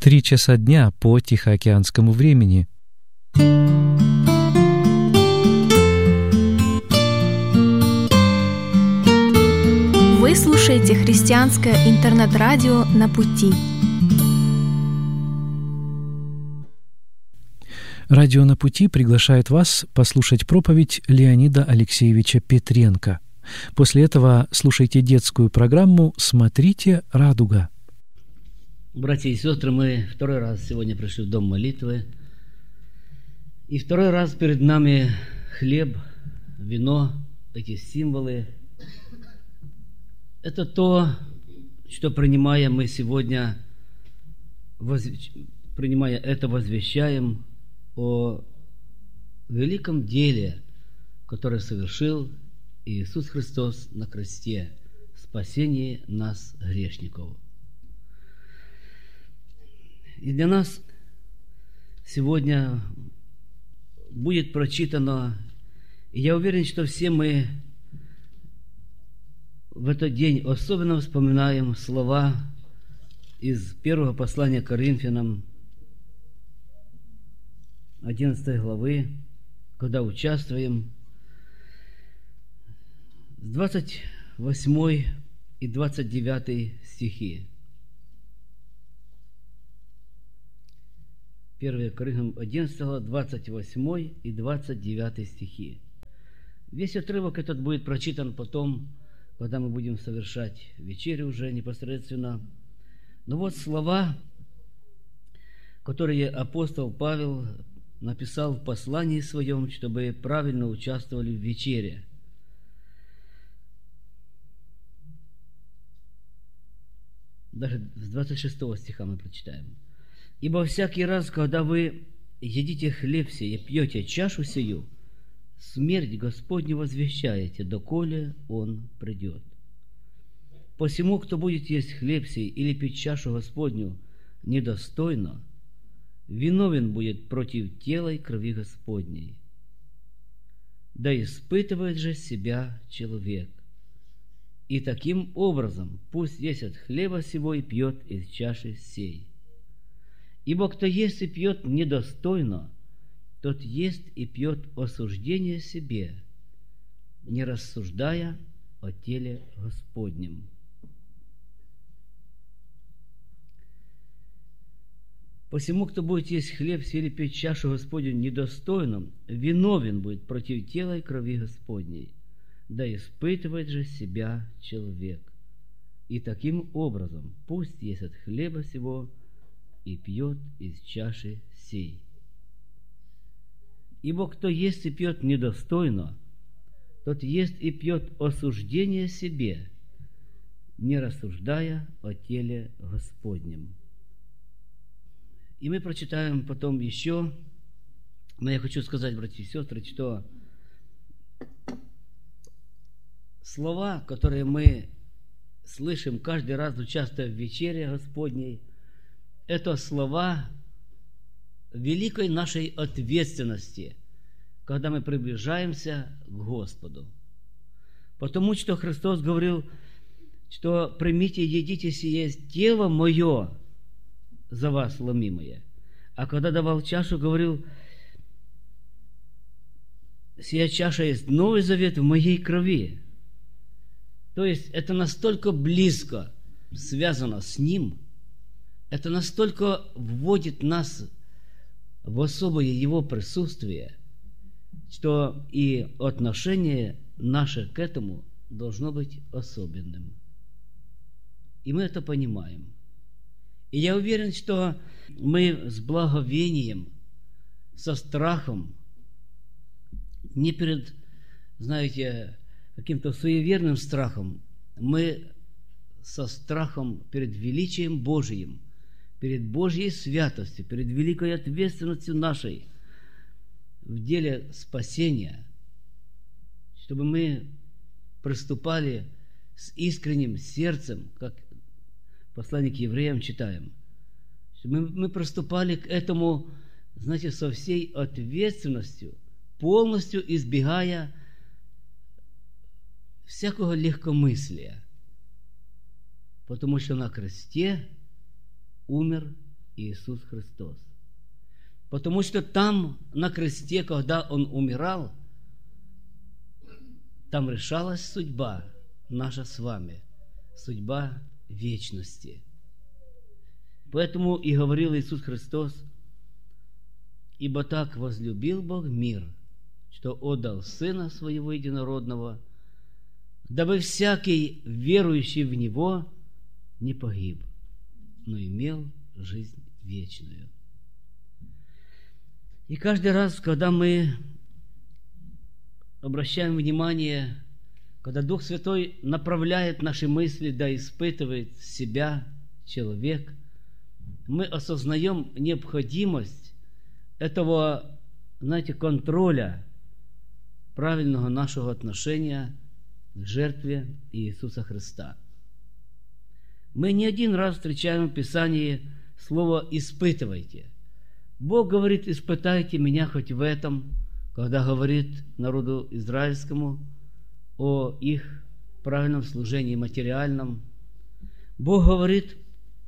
3 часа дня по Тихоокеанскому времени. Вы слушаете христианское интернет-радио «На пути». Радио «На пути» приглашает вас послушать проповедь Леонида Алексеевича Петренко. После этого слушайте детскую программу «Смотрите, радуга». Братья и сестры, мы второй раз сегодня пришли в Дом молитвы. И второй раз перед нами хлеб, вино, эти символы. Это то, что, принимая мы сегодня, принимая это, возвещаем о великом деле, которое совершил Иисус Христос на кресте, спасение нас, грешников. И для нас сегодня будет прочитано, и я уверен, что все мы в этот день особенно вспоминаем слова из первого послания к Коринфянам, 11 главы, когда участвуем, с 28 и 29 стихи. 1 Коринфянам 11, 28 и 29 стихи. Весь отрывок этот будет прочитан потом, когда мы будем совершать вечерю уже непосредственно. Но вот слова, которые апостол Павел написал в послании своем, чтобы правильно участвовали в вечере. Даже с 26 стиха мы прочитаем. «Ибо всякий раз, когда вы едите хлеб сей и пьете чашу сию, смерть Господню возвещаете, доколе Он придет. Посему, кто будет есть хлеб сей или пить чашу Господню недостойно, виновен будет против тела и крови Господней. Да испытывает же себя человек. И таким образом пусть есть от хлеба сего и пьет из чаши сей. Ибо кто ест и пьет недостойно, тот ест и пьет осуждение себе, не рассуждая о теле Господнем». Посему, кто будет есть хлеб сей или пить чашу Господню недостойным, виновен будет против тела и крови Господней. Да испытывает же себя человек. И таким образом пусть ест от хлеба сего и пьет из чаши сей. Ибо кто ест и пьет недостойно, тот ест и пьет осуждение себе, не рассуждая о теле Господнем. И мы прочитаем потом еще, но я хочу сказать, братья и сестры, что слова, которые мы слышим каждый раз, участвуя в вечере Господней, это слова великой нашей ответственности, когда мы приближаемся к Господу. Потому что Христос говорил, что «примите и едите сие тело мое за вас ломимое». А когда давал чашу, говорил: «Сия чаша есть новый завет в моей крови». То есть это настолько близко связано с Ним, это настолько вводит нас в особое Его присутствие, что и отношение наше к этому должно быть особенным. И мы это понимаем. И я уверен, что мы с благовением, со страхом, не перед, знаете, каким-то суеверным страхом, мы со страхом перед величием Божиим, перед Божьей святостью, перед великой ответственностью нашей в деле спасения, чтобы мы приступали с искренним сердцем, как послание к евреям читаем, чтобы мы приступали к этому, знаете, со всей ответственностью, полностью избегая всякого легкомыслия, потому что на кресте умер Иисус Христос. Потому что там, на кресте, когда Он умирал, там решалась судьба наша с вами, судьба вечности. Поэтому и говорил Иисус Христос: «Ибо так возлюбил Бог мир, что отдал Сына Своего Единородного, дабы всякий, верующий в Него, не погиб, но имел жизнь вечную». И каждый раз, когда мы обращаем внимание, когда Дух Святой направляет наши мысли, да испытывает себя человек, мы осознаем необходимость этого, знаете, контроля правильного нашего отношения к жертве Иисуса Христа. Мы не один раз встречаем в Писании слово «испытывайте». Бог говорит: «Испытайте меня хоть в этом», когда говорит народу израильскому о их правильном служении материальном. Бог говорит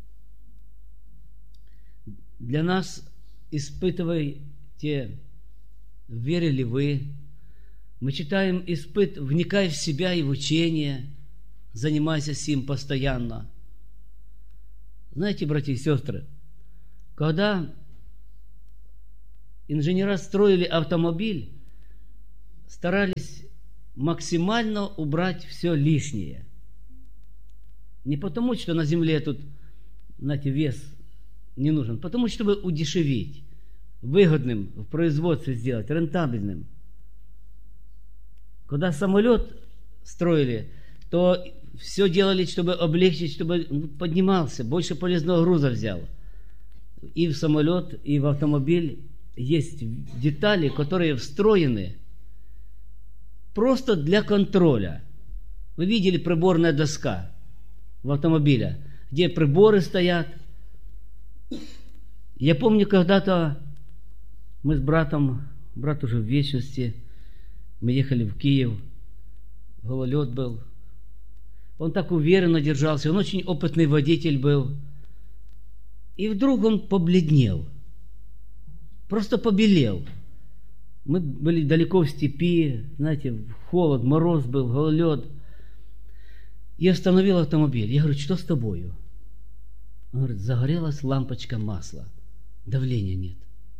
для нас: испытывайте, верили вы. Мы читаем: вникай в себя и в учение, занимайся сим постоянно. Знаете, братья и сестры, когда инженера строили автомобиль, старались максимально убрать все лишнее. Не потому, что на земле тут, знаете, вес не нужен, потому, чтобы удешевить, выгодным в производстве сделать, рентабельным. Когда самолет строили, то все делали, чтобы облегчить, чтобы поднимался, больше полезного груза взял. И в самолет, и в автомобиль есть детали, которые встроены просто для контроля. Вы видели приборная доска в автомобиле, где приборы стоят. Я помню, когда-то мы с братом, брат уже в вечности, мы ехали в Киев, гололед был. Он так уверенно держался, он очень опытный водитель был. И вдруг он побледнел, просто побелел. Мы были далеко в степи, знаете, холод, мороз был, гололед. И остановил автомобиль. Я говорю: что с тобою? Он говорит: загорелась лампочка масла, давления нет.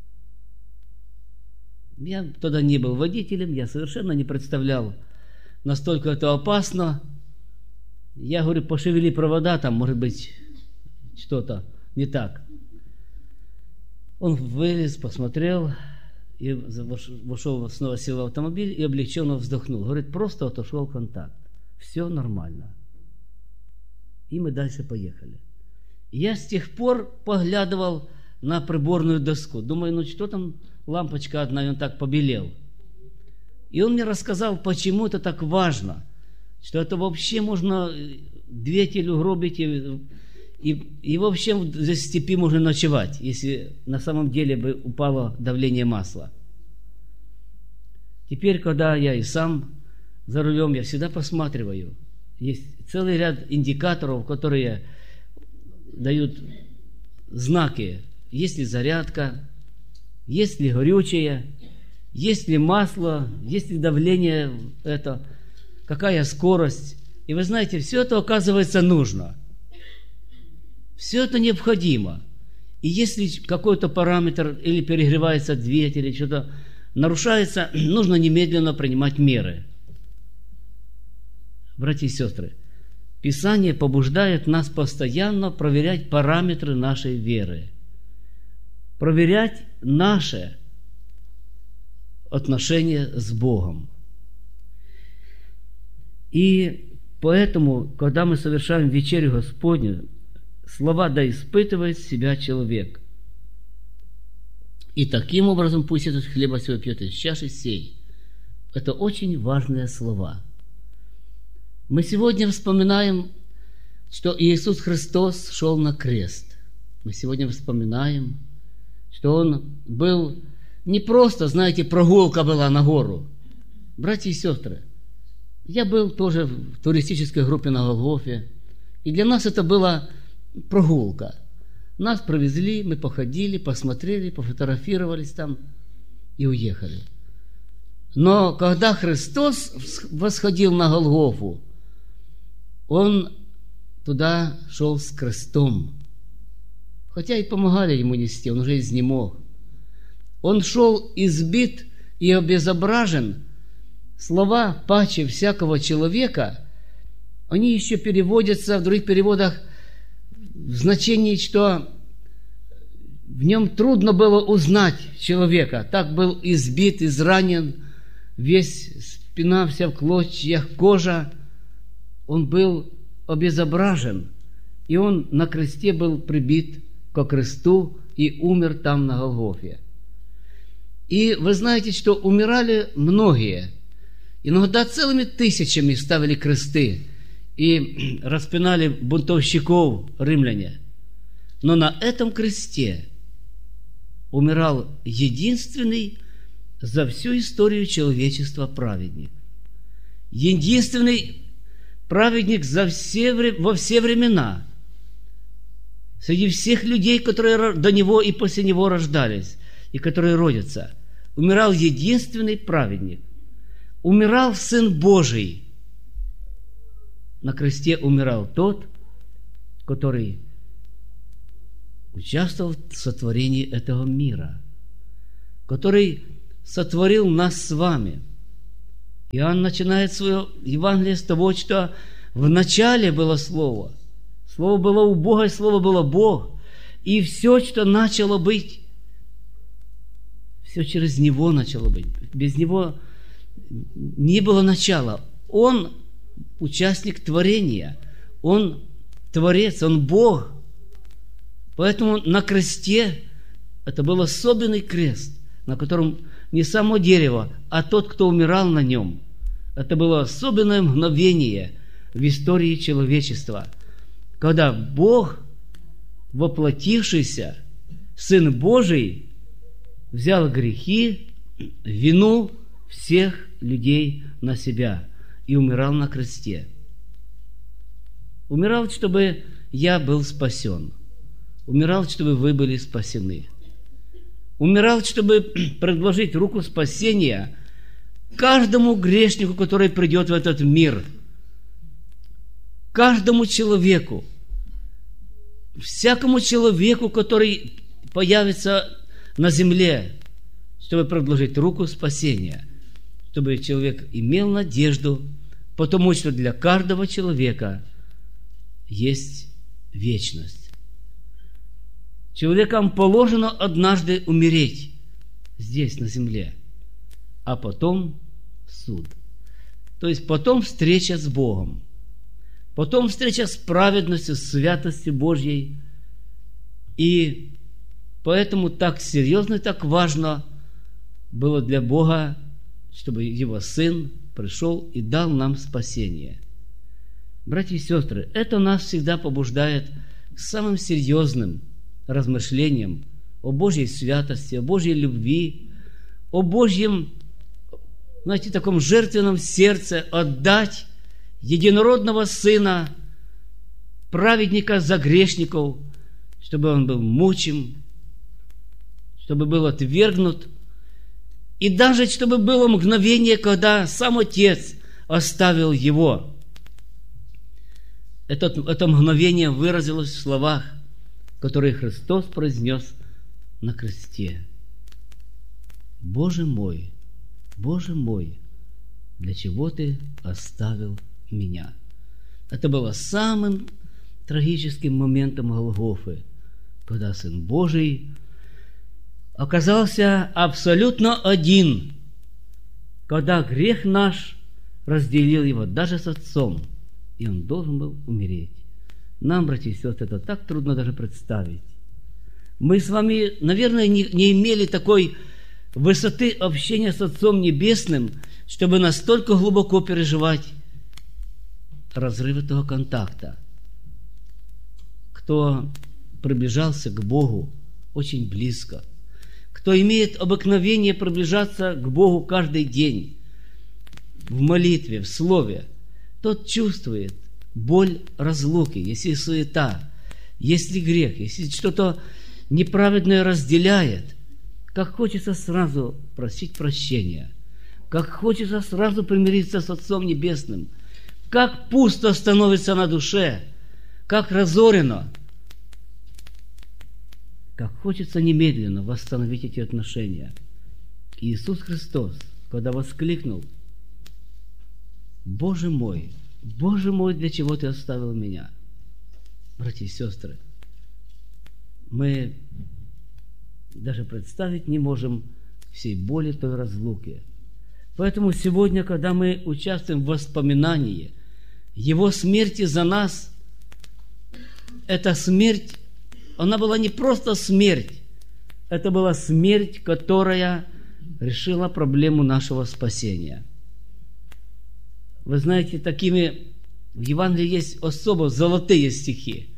Я тогда не был водителем, я совершенно не представлял, настолько это опасно. Я говорю: пошевели провода, там может быть что-то не так. Он вылез, посмотрел, и вошел, снова сел в автомобиль и облегченно вздохнул. Говорит: просто отошел контакт, все нормально. И мы дальше поехали. Я с тех пор поглядывал на приборную доску. Думаю, ну что там, лампочка одна, и он так побелел. И он мне рассказал, почему это так важно, что это вообще можно двигатель угробить, и вообще в степи можно ночевать, если на самом деле бы упало давление масла. Теперь, когда я и сам за рулем, я всегда посматриваю. Есть целый ряд индикаторов, которые дают знаки. Есть ли зарядка, есть ли горючее, есть ли масло, есть ли давление, какая скорость. И вы знаете, все это, оказывается, нужно. Все это необходимо. И если какой-то параметр или перегревается двигатель, или что-то нарушается, нужно немедленно принимать меры. Братья и сестры, Писание побуждает нас постоянно проверять параметры нашей веры, проверять наше отношение с Богом. И поэтому, когда мы совершаем вечерю Господню, слова «да испытывает себя человек». И таким образом пусть этот хлеба сего пьет из чаши сей. Это очень важные слова. Мы сегодня вспоминаем, что Иисус Христос шел на крест. Мы сегодня вспоминаем, что Он был не просто, знаете, прогулка была на гору. Братья и сестры, я был тоже в туристической группе на Голгофе, и для нас это была прогулка. Нас провезли, мы походили, посмотрели, пофотографировались там и уехали. Но когда Христос восходил на Голгофу, Он туда шел с крестом. Хотя и помогали Ему нести, Он уже изнемог. Он шел избит и обезображен. Слова «паче всякого человека», они еще переводятся в других переводах в значении, что в нем трудно было узнать человека. Так был избит, изранен, весь спина вся в клочьях, кожа. Он был обезображен, и он на кресте был прибит ко кресту и умер там на Голгофе. И вы знаете, что умирали многие. Иногда целыми тысячами ставили кресты и распинали бунтовщиков римляне. Но на этом кресте умирал единственный за всю историю человечества праведник. Единственный праведник во все времена. Среди всех людей, которые до него и после него рождались, и которые родятся, умирал единственный праведник. Умирал Сын Божий. На кресте умирал тот, который участвовал в сотворении этого мира, который сотворил нас с вами. Иоанн начинает свое Евангелие с того, что в начале было Слово. Слово было у Бога, и Слово было Бог. И все, что начало быть, все через Него начало быть. Без Него не было начала. Он участник творения. Он Творец, Он Бог. Поэтому на кресте это был особенный крест, на котором не само дерево, а тот, кто умирал на нем. Это было особенное мгновение в истории человечества, когда Бог, воплотившийся, Сын Божий, взял грехи, вину всех людей на себя и умирал на кресте. Умирал, чтобы я был спасен. Умирал, чтобы вы были спасены. Умирал, чтобы предложить руку спасения каждому грешнику, который придет в этот мир. Каждому человеку. Всякому человеку, который появится на земле, чтобы предложить руку спасения. Чтобы человек имел надежду, потому что для каждого человека есть вечность. Человекам положено однажды умереть здесь, на земле, а потом суд. То есть потом встреча с Богом, потом встреча с праведностью, с святостью Божьей. И поэтому так серьезно и так важно было для Бога, чтобы Его Сын пришел и дал нам спасение. Братья и сестры, это нас всегда побуждает к самым серьезным размышлениям о Божьей святости, о Божьей любви, о Божьем, знаете, таком жертвенном сердце отдать единородного Сына, праведника за грешников, чтобы Он был мучим, чтобы был отвергнут, и даже чтобы было мгновение, когда сам Отец оставил Его. Это мгновение выразилось в словах, которые Христос произнес на кресте. «Боже мой, для чего Ты оставил меня?» Это было самым трагическим моментом Голгофы, когда Сын Божий оказался абсолютно один, когда грех наш разделил Его даже с Отцом, и Он должен был умереть. Нам, братья и сестры, это так трудно даже представить. Мы с вами, наверное, не имели такой высоты общения с Отцом Небесным, чтобы настолько глубоко переживать разрыв этого контакта. Кто приближался к Богу очень близко, кто имеет обыкновение приближаться к Богу каждый день, в молитве, в слове, тот чувствует боль разлуки, если суета, если грех, если что-то неправедное разделяет, как хочется сразу просить прощения, как хочется сразу примириться с Отцом Небесным, как пусто становится на душе, как разорено, как хочется немедленно восстановить эти отношения. Иисус Христос, когда воскликнул: Боже мой, для чего Ты оставил меня? Братья и сестры, мы даже представить не можем всей боли той разлуки. Поэтому сегодня, когда мы участвуем в воспоминании Его смерти за нас, эта смерть, она была не просто смерть, это была смерть, которая решила проблему нашего спасения. Вы знаете, такими в Евангелии есть особо золотые стихи,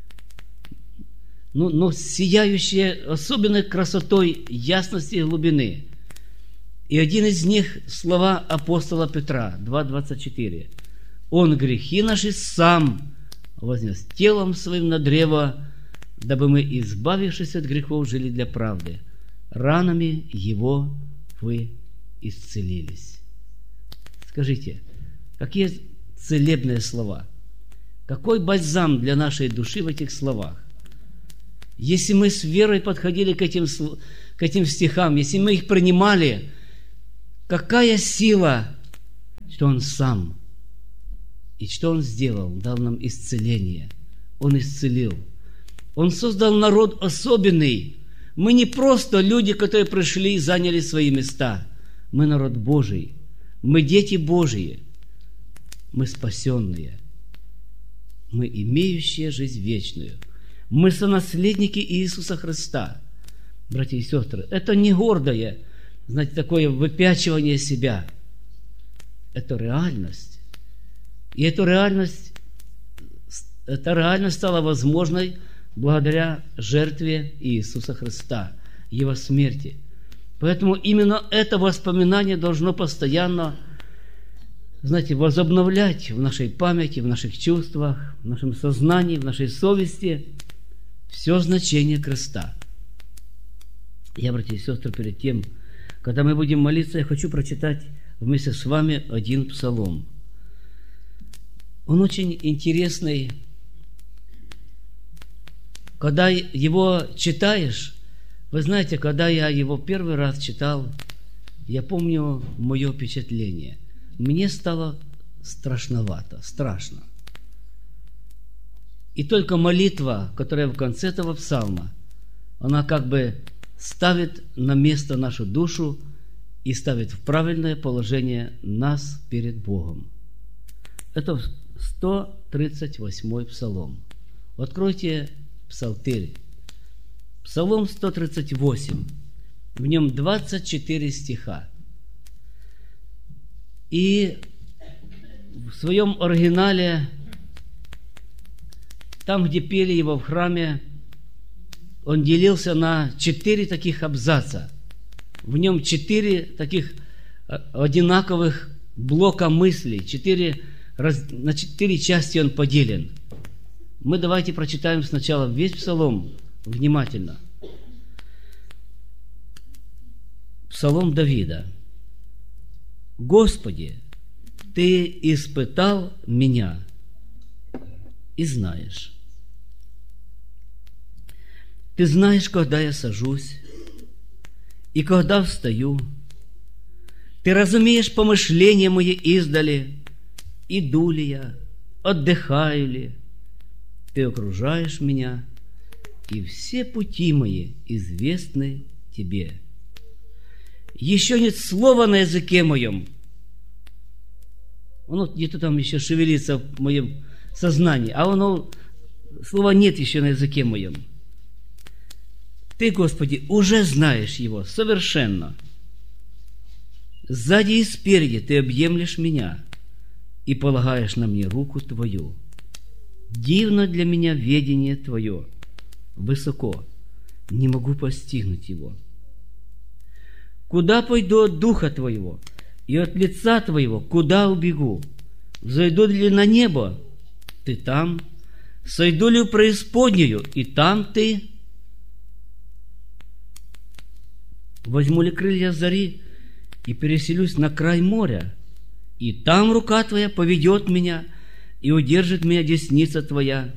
но сияющие особенной красотой, ясности и глубины. И один из них – слова апостола Петра, 2:24. «Он грехи наши сам вознес телом своим на древо, дабы мы, избавившись от грехов, жили для правды. Ранами Его вы исцелились». Скажите, какие целебные слова! Какой бальзам для нашей души в этих словах! Если мы с верой подходили к этим стихам, если мы их принимали, какая сила, что Он сам, и что Он сделал, дал нам исцеление. Он исцелил. Он создал народ особенный. Мы не просто люди, которые пришли и заняли свои места. Мы народ Божий. Мы дети Божьи. Мы спасенные. Мы имеющие жизнь вечную. Мы сонаследники Иисуса Христа. Братья и сестры, это не гордое, знаете, такое выпячивание себя. Это реальность. И эта реальность стала возможной благодаря жертве Иисуса Христа, Его смерти. Поэтому именно это воспоминание должно постоянно, знаете, возобновлять в нашей памяти, в наших чувствах, в нашем сознании, в нашей совести все значение креста. Я, братья и сестры, перед тем, когда мы будем молиться, я хочу прочитать вместе с вами один псалом. Он очень интересный. Когда его читаешь, вы знаете, когда я его первый раз читал, я помню мое впечатление. Мне стало страшновато, страшно. И только молитва, которая в конце этого псалма, она как бы ставит на место нашу душу и ставит в правильное положение нас перед Богом. Это 138-й псалом. Откройте Псалтырь. Псалом 138. В нем 24 стиха. И в своем оригинале, там, где пели его в храме, он делился на 4 таких абзаца. В нем 4 таких одинаковых блока мыслей. На 4 части он поделен. Мы давайте прочитаем сначала весь псалом внимательно. Псалом Давида. «Господи, Ты испытал меня и знаешь. Ты знаешь, когда я сажусь и когда встаю. Ты разумеешь помышления мои издали, иду ли я, отдыхаю ли. Ты окружаешь меня, и все пути мои известны Тебе. Еще нет слова на языке моем». Оно где-то там еще шевелится в моем сознании, а слова нет еще на языке моем. Ты, Господи, уже знаешь его совершенно. Сзади и спереди Ты объемлешь меня и полагаешь на мне руку Твою. Дивно для меня ведение Твое, высоко, не могу постигнуть его. Куда пойду от Духа Твоего, и от лица Твоего куда убегу? Взойду ли на небо? Ты там. Сойду ли в преисподнюю, и там ты? Возьму ли крылья зари и переселюсь на край моря, и там рука Твоя поведет меня, и удержит меня десница Твоя.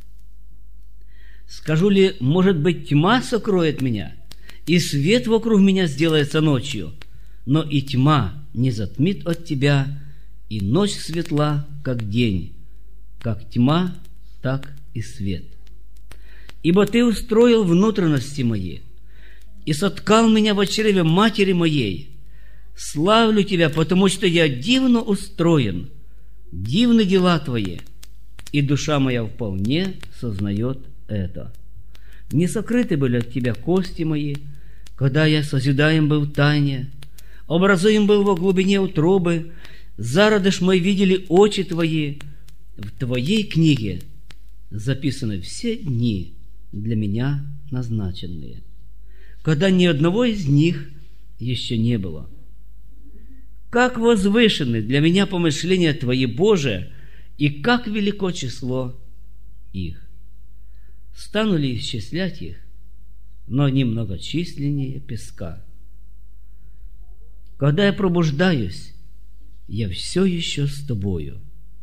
Скажу ли, может быть, тьма сокроет меня, и свет вокруг меня сделается ночью, но и тьма не затмит от Тебя, и ночь светла, как день, как тьма, так и свет. Ибо Ты устроил внутренности мои, и соткал меня в чреве матери моей. Славлю Тебя, потому что я дивно устроен, дивны дела Твои, и душа моя вполне сознает это. Не сокрыты были от Тебя кости мои, когда я созидаем был в тайне, образуем был во глубине утробы, зародыш мой видели очи Твои. В Твоей книге записаны все дни для меня назначенные, когда ни одного из них еще не было. Как возвышены для меня помышления Твои, Боже, и как велико число их. Стану ли исчислять их, но они многочисленнее песка. Когда я пробуждаюсь, я все еще с Тобою.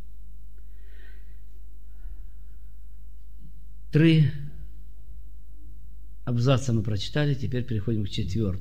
3 абзаца мы прочитали, теперь переходим к 4.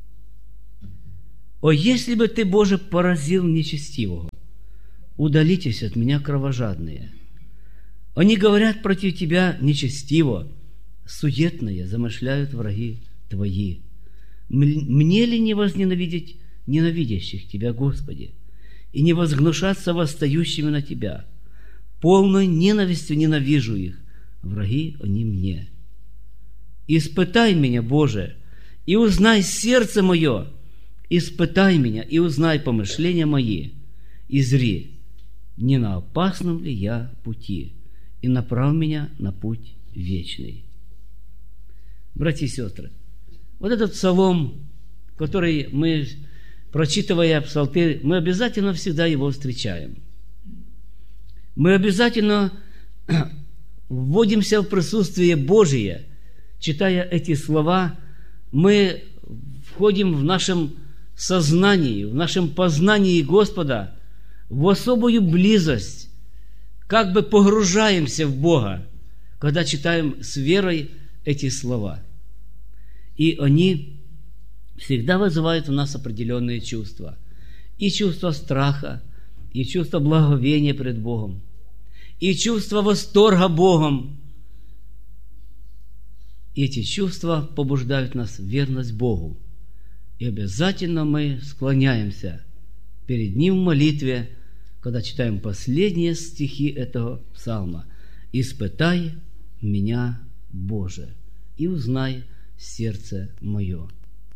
«О, если бы Ты, Боже, поразил нечестивого, удалитесь от меня, кровожадные. Они говорят против Тебя нечестиво, суетные замышляют враги Твои. Мне ли не возненавидеть ненавидящих Тебя, Господи, и не возгнушаться восстающими на Тебя? Полной ненавистью ненавижу их, враги они мне. Испытай меня, Боже, и узнай сердце мое, испытай меня и узнай помышления мои, и зри, не на опасном ли я пути, и направь меня на путь вечный». Братья и сестры, вот этот псалом, который мы, прочитывая псалтырь, мы обязательно всегда его встречаем. Мы обязательно вводимся в присутствие Божие. Читая эти слова, мы входим в нашем сознании, в нашем познании Господа в особую близость, как бы погружаемся в Бога, когда читаем с верой эти слова. И они всегда вызывают у нас определенные чувства. И чувство страха, и чувство благоговения пред Богом, и чувство восторга Богом. И эти чувства побуждают нас в верность Богу. И обязательно мы склоняемся перед Ним в молитве, когда читаем последние стихи этого псалма. «Испытай меня, Боже, и узнай сердце мое».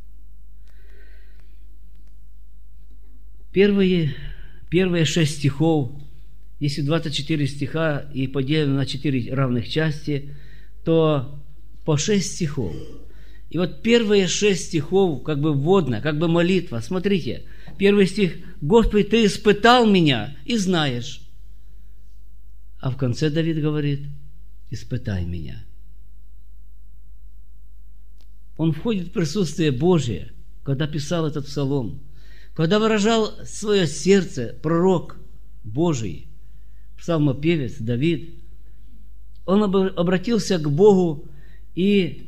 Первые 6 стихов, если 24 стиха и поделим на 4 равных части, то по 6 стихов. И вот первые 6 стихов, как бы вводная, как бы молитва. Смотрите, первый стих: «Господи, Ты испытал меня и знаешь». А в конце Давид говорит: «Испытай меня». Он входит в присутствие Божие, когда писал этот псалом, когда выражал свое сердце пророк Божий, псалмопевец Давид. Он обратился к Богу и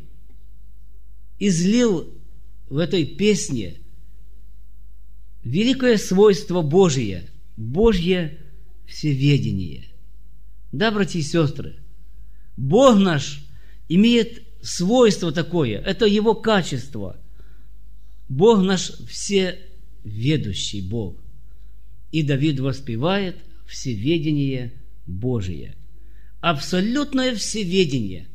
излил в этой песне великое свойство Божие, Божье всеведение. Да, братья и сестры, Бог наш имеет свойство такое, это Его качество. Бог наш всеведущий Бог. И Давид воспевает всеведение Божие. Абсолютное всеведение.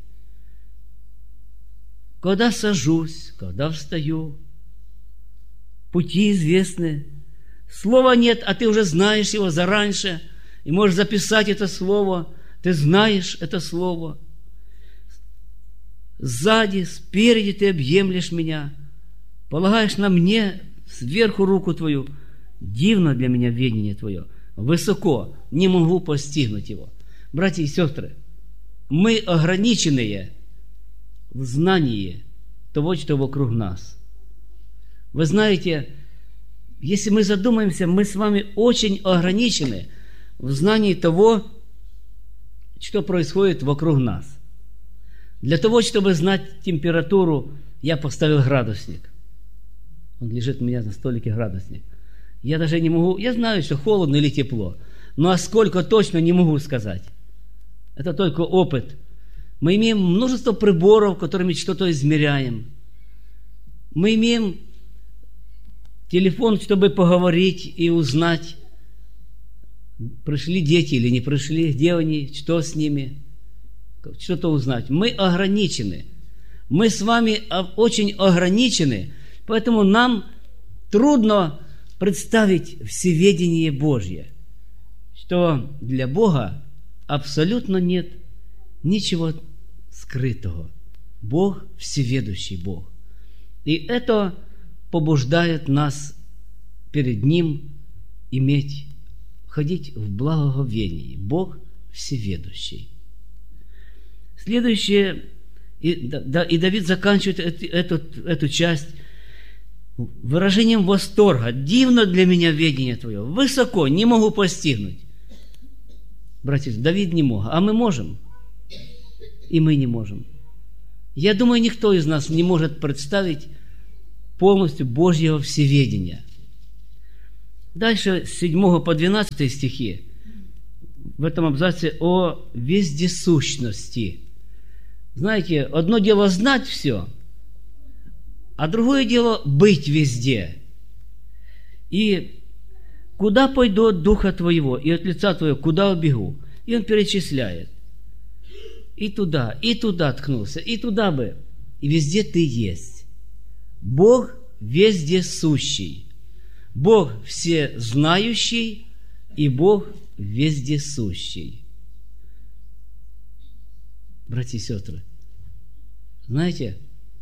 Когда сажусь, когда встаю, пути известны, слова нет, а ты уже знаешь его зараньше, и можешь записать это слово, ты знаешь это слово. Сзади, спереди ты объемлешь меня, полагаешь на мне сверху руку твою. Дивно для меня ведение твое, высоко, не могу постигнуть его. Братья и сестры, мы ограниченные в знании того, что вокруг нас. Вы знаете, если мы задумаемся, мы с вами очень ограничены в знании того, что происходит вокруг нас. Для того, чтобы знать температуру, я поставил градусник. Он лежит у меня на столике, градусник. Я даже не могу, я знаю, что холодно или тепло, но сколько точно не могу сказать. Это только опыт. Мы имеем множество приборов, которыми что-то измеряем. Мы имеем телефон, чтобы поговорить и узнать, пришли дети или не пришли, где они, что с ними, что-то узнать. Мы ограничены. Мы с вами очень ограничены, поэтому нам трудно представить всеведение Божье, что для Бога абсолютно нет ничего скрытого. Бог всеведущий Бог. И это побуждает нас перед Ним ходить в благоговении. Бог всеведущий. Следующее, и Давид заканчивает эту часть выражением восторга. «Дивно для меня ведение Твое, высоко, не могу постигнуть». Братья, Давид не мог, а мы можем. И мы не можем. Я думаю, никто из нас не может представить полностью Божьего всеведения. Дальше с 7 по 12 стихи в этом абзаце о вездесущности. Знаете, одно дело знать все, а другое дело быть везде. И куда пойду от духа твоего, и от лица твоего, куда убегу? И он перечисляет. И туда ткнулся, и туда бы. И везде ты есть. Бог вездесущий. Бог всезнающий, и Бог вездесущий. Братья и сестры, знаете,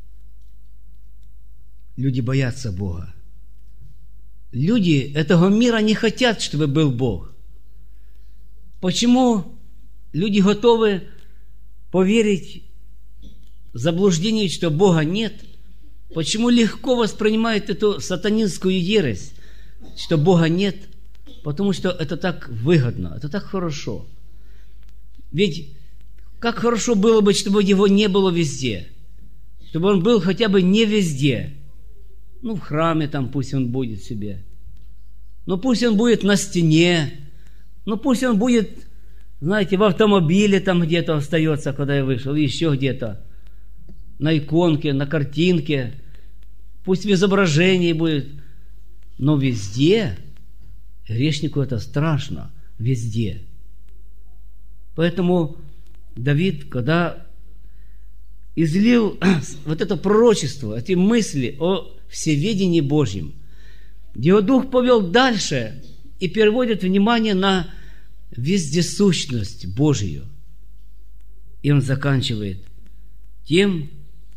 люди боятся Бога. Люди этого мира не хотят, чтобы был Бог. Почему люди готовы поверить в заблуждение, что Бога нет? Почему легко воспринимают эту сатанинскую ересь, что Бога нет? Потому что это так выгодно, это так хорошо. Ведь как хорошо было бы, чтобы Его не было везде, чтобы Он был хотя бы не везде. Ну, в храме там пусть Он будет себе. Ну, пусть Он будет на стене. Ну, пусть Он будет, знаете, в автомобиле там где-то остается, когда я вышел, еще где-то. На иконке, на картинке. Пусть в изображении будет. Но везде, грешнику это страшно, везде. Поэтому Давид, когда излил вот это пророчество, эти мысли о всеведении Божьем, его дух повел дальше и переводит внимание на вездесущность Божию. И он заканчивает тем,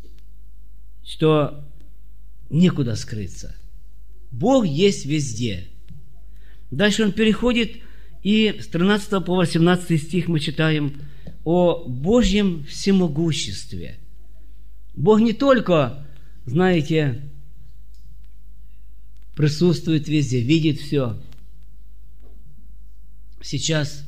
что некуда скрыться. Бог есть везде. Дальше он переходит, и с 13 по 18 стих мы читаем о Божьем всемогуществе. Бог не только, знаете, присутствует везде, видит все. Сейчас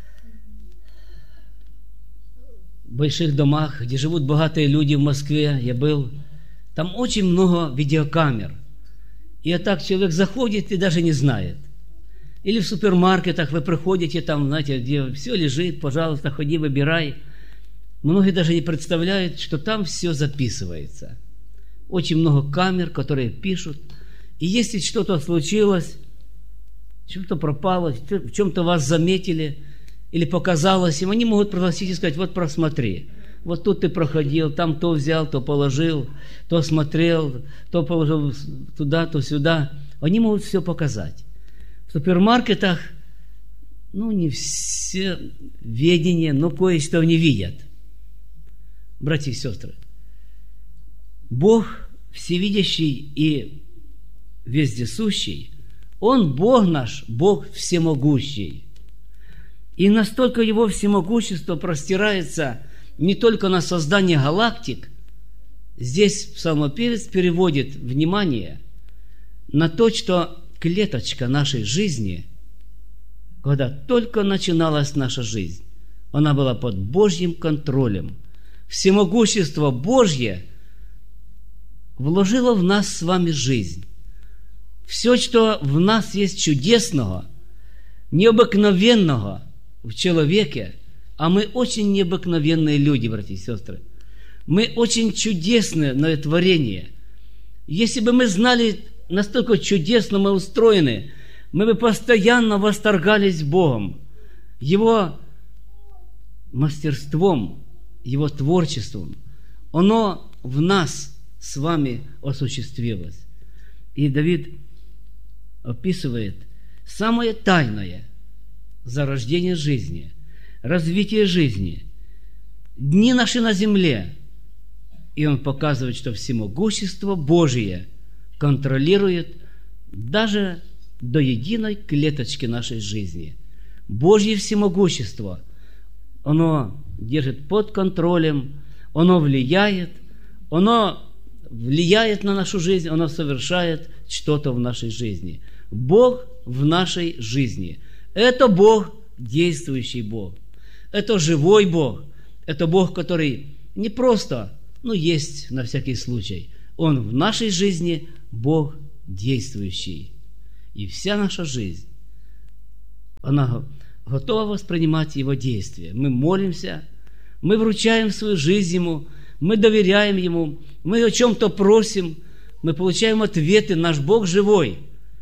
в больших домах, где живут богатые люди в Москве, я был, там очень много видеокамер. И так человек заходит и даже не знает. Или в супермаркетах вы приходите, там, знаете, где все лежит, пожалуйста, ходи, выбирай. Многие даже не представляют, что там все записывается. Очень много камер, которые пишут. И если что-то случилось, что-то пропало, в чем-то вас заметили или показалось им, они могут пригласить и сказать: вот просмотри. Вот тут ты проходил, там то взял, то положил, то смотрел, то положил туда, то сюда. Они могут все показать. В супермаркетах, не все ведения, но кое-что не видят. Братья и сестры, Бог всевидящий и вездесущий, Он Бог наш, Бог всемогущий. И настолько Его всемогущество простирается не только на создание галактик, здесь псалмопевец переводит внимание на то, что клеточка нашей жизни, когда только начиналась наша жизнь, она была под Божьим контролем. Всемогущество Божье вложило в нас с вами жизнь. Все, что в нас есть чудесного, необыкновенного в человеке, а мы очень необыкновенные люди, братья и сестры. Мы очень чудесное творение. Если бы мы знали, настолько чудесно мы устроены, мы бы постоянно восторгались Богом, Его мастерством, Его творчеством. Оно в нас с вами осуществилось. И Давид описывает самое тайное зарождение жизни, развитие жизни, дни наши на земле. И он показывает, что всемогущество Божие контролирует даже до единой клеточки нашей жизни. Божье всемогущество, оно держит под контролем, оно влияет на нашу жизнь, оно совершает что-то в нашей жизни. Бог в нашей жизни. Это Бог, действующий Бог. Это живой Бог. Это Бог, который не просто, есть на всякий случай. Он в нашей жизни Бог действующий. И вся наша жизнь, она готова воспринимать Его действия. Мы молимся, мы вручаем свою жизнь Ему, мы доверяем Ему, мы о чем-то просим, мы получаем ответы. Наш Бог живой.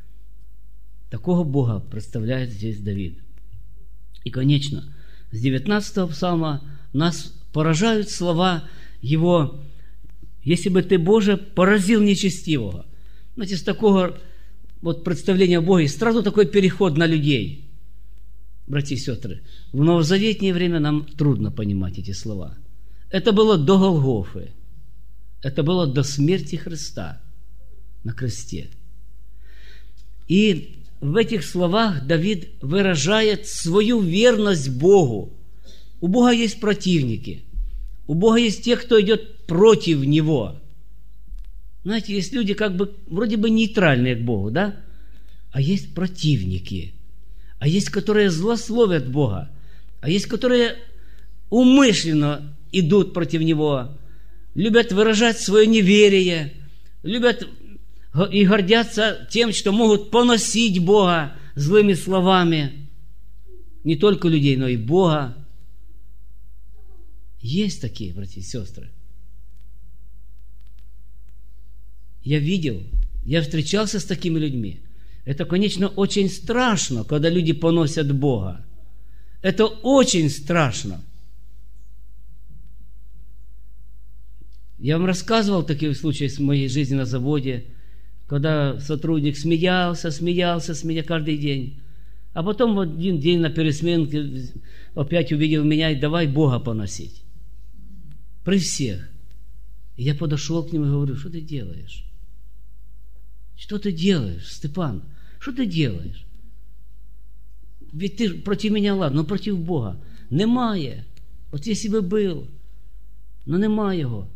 Такого Бога представляет здесь Давид. И, конечно, с 19-го псалма нас поражают слова его: «Если бы ты, Боже, поразил нечестивого». Знаете, с такого представления о Боге сразу такой переход на людей. Братья и сестры, в новозаветнее время нам трудно понимать эти слова. Это было до Голгофы. Это было до смерти Христа на кресте. И в этих словах Давид выражает свою верность Богу. У Бога есть противники. У Бога есть те, кто идет против Него. Знаете, есть люди вроде бы нейтральные к Богу, да? А есть противники. А есть, которые злословят Бога. А есть, которые умышленно идут против Него, любят выражать свое неверие, любят и гордятся тем, что могут поносить Бога злыми словами. Не только людей, но и Бога. Есть такие, братья и сестры. Я встречался с такими людьми. Это, конечно, очень страшно, когда люди поносят Бога. Это очень страшно. Я вам рассказывал такие случаи в моей жизни на заводе, когда сотрудник смеялся каждый день. А потом в один день на пересменке опять увидел меня и давай Бога поносить. При всех. И я подошел к нему и говорю: что ты делаешь? Что ты делаешь, Степан? Что ты делаешь? Ведь ти проти мене, ладно, но проти Бога немає. От якщо би був, но немає його.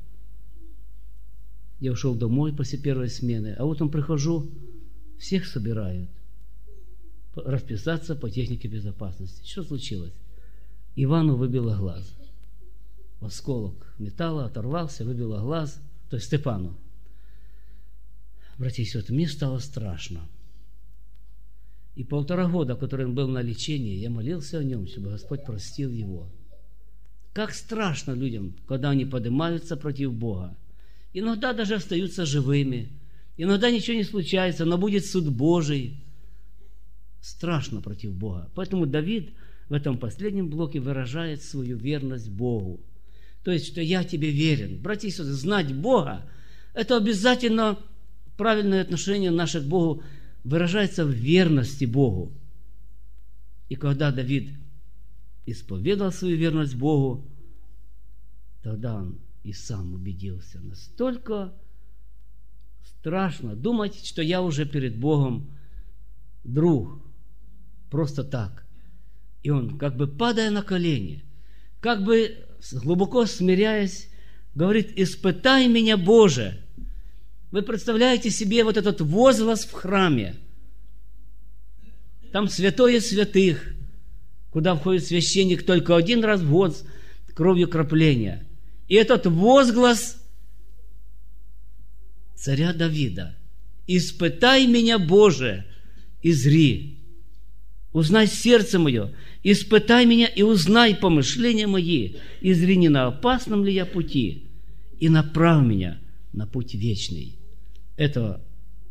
Я ушел домой после первой смены, а утром прихожу, всех собирают расписаться по технике безопасности. Что случилось? Ивану выбило глаз. Осколок металла оторвался, выбило глаз, то есть Степану. Братья и сестры, мне стало страшно. И 1,5 года, который он был на лечении, я молился о нем, чтобы Господь простил его. Как страшно людям, когда они поднимаются против Бога. Иногда даже остаются живыми. Иногда ничего не случается, но будет суд Божий. Страшно против Бога. Поэтому Давид в этом последнем блоке выражает свою верность Богу. То есть, что я тебе верен. Братья и сестры, знать Бога – это обязательно правильное отношение наше к Богу выражается в верности Богу. И когда Давид исповедал свою верность Богу, тогда он и сам убедился. Настолько страшно думать, что я уже перед Богом друг. Просто так. И он, падая на колени, глубоко смиряясь, говорит: «Испытай меня, Боже». Вы представляете себе вот этот возглас в храме? Там святое святых, куда входит священник только один раз в год кровью кропления. И этот возглас царя Давида: «Испытай меня, Боже, и зри, узнай сердце мое, испытай меня и узнай помышления мои, и зри, не на опасном ли я пути, и направь меня на путь вечный». Эта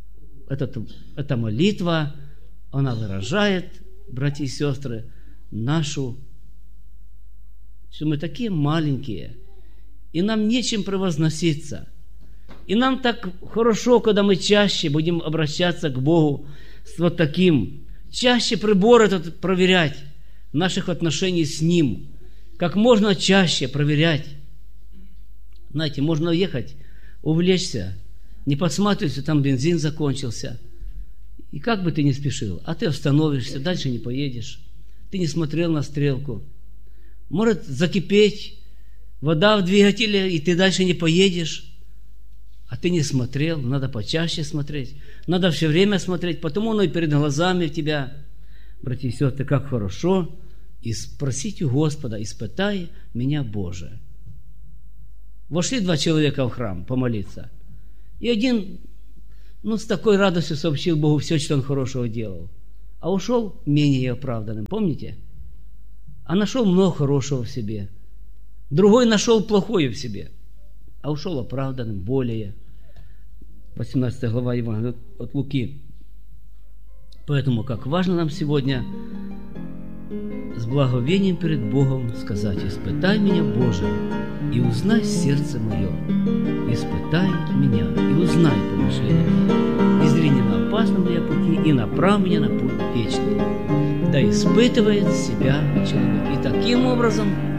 молитва, она выражает, братья и сестры, нашу, что мы такие маленькие, и нам нечем превозноситься. И нам так хорошо, когда мы чаще будем обращаться к Богу с вот таким, чаще прибор этот проверять, наших отношений с Ним, как можно чаще проверять. Знаете, можно ехать, увлечься, не подсматривать, что там бензин закончился. И как бы ты ни спешил, а ты остановишься, дальше не поедешь. Ты не смотрел на стрелку. Может закипеть вода в двигателе, и ты дальше не поедешь. А ты не смотрел, надо почаще смотреть. Надо все время смотреть, потому оно и перед глазами у тебя. Братья и сестры, как хорошо и спросить у Господа: «Испытай меня, Боже». Вошли два человека в храм помолиться. И один, с такой радостью сообщил Богу все, что он хорошего делал. А ушел менее оправданным. Помните? А нашел много хорошего в себе. Другой нашел плохое в себе. А ушел оправданным, более. 18 глава Евангелия от Луки. Поэтому, как важно нам сегодня с благовением перед Богом сказать: «Испытай меня, Боже, и узнай сердце мое. Испытай меня, и узнай помышления мои. И зри, не на опасном ли я пути, и направь меня на путь вечный». Да испытывает себя человек. И таким образом